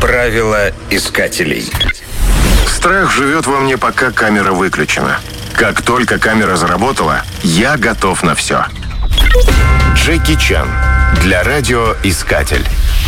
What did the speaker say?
Правила искателей. Страх живет во мне, пока камера выключена. Как только камера заработала, я готов на все. Джеки Чан. Для радиоискатель.